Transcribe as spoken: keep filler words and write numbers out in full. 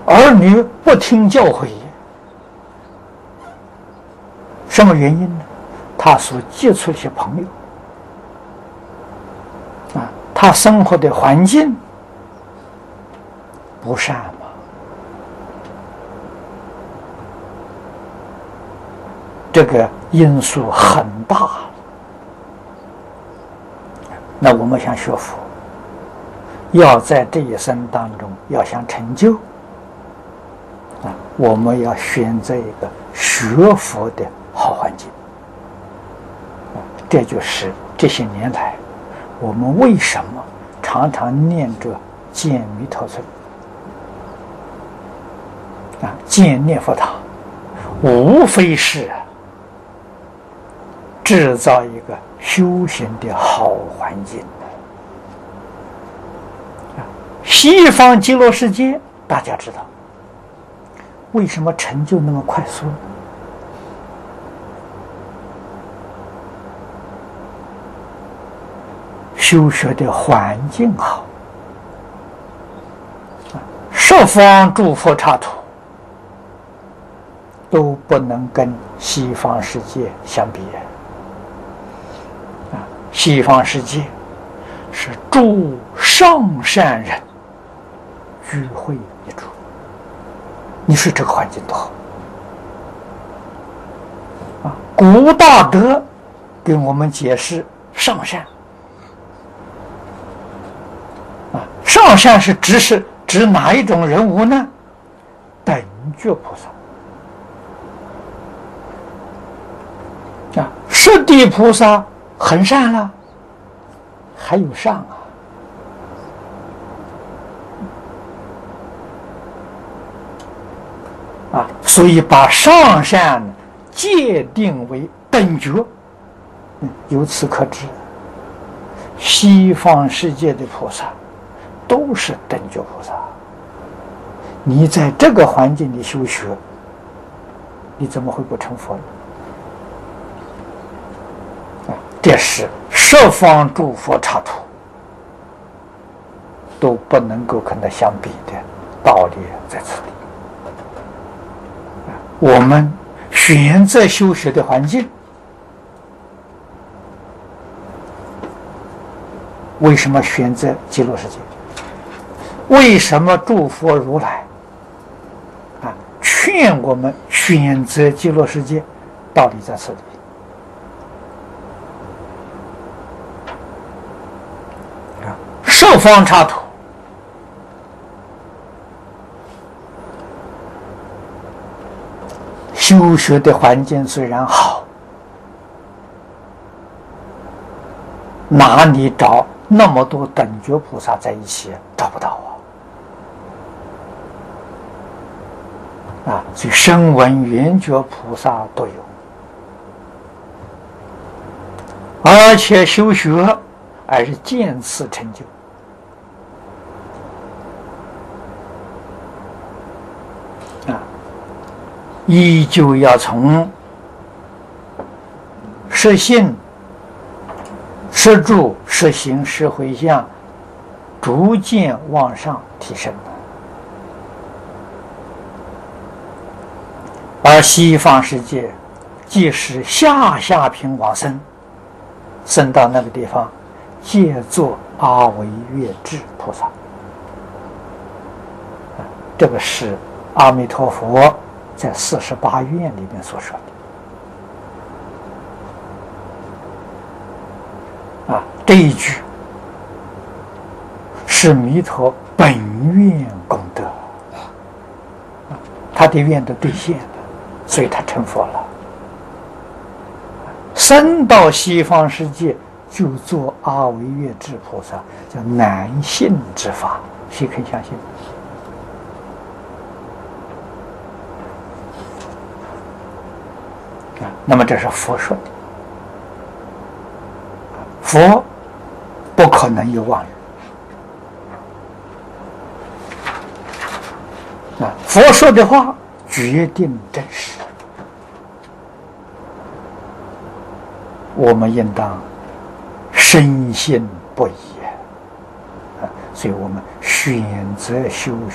儿女不听教诲，什么原因呢？他所接触的些朋友啊，他生活的环境不善嘛。这个因素很大。那我们想学佛，要在这一生当中要想成就啊，我们要选择一个学佛的好环境啊，这就是这些年来我们为什么常常念着建弥陀村啊，建念佛堂，无非是制造一个修行的好环境。西方极乐世界大家知道，为什么成就那么快速？修学的环境好，十方诸佛刹土都不能跟西方世界相比。西方世界是诸上善人聚会一处，你说这个环境多好啊！古大德给我们解释上善啊，上善是指是指哪一种人物呢？等觉菩萨啊，十地菩萨很善了，还有上啊。啊，所以把上善界定为等觉，嗯，由此可知，西方世界的菩萨都是等觉菩萨。你在这个环境里修学，你怎么会不成佛呢？啊，这是十方诸佛刹土都不能够跟它相比的道理在此里。我们选择修学的环境，为什么选择极乐世界？为什么诸佛如来啊劝我们选择极乐世界？道理在此里。啊，十方刹土修学的环境虽然好，哪里找那么多等觉菩萨在一起？找不到啊！啊，所以声闻缘觉菩萨都有，而且修学而是渐次成就。依旧要从实信、实住、实行、实回向，逐渐往上提升。而西方世界，即使下下品往生，生到那个地方，皆作阿惟越致菩萨。这个是阿弥陀佛在四十八愿里面所说的啊，这一句是弥陀本愿功德啊，他的愿都兑现了，所以他成佛了。生到西方世界就做阿惟越致菩萨，叫难信之法，谁可以相信？那么这是佛说的，佛不可能有妄语啊！佛说的话决定真实，我们应当深信不疑啊！所以我们选择修学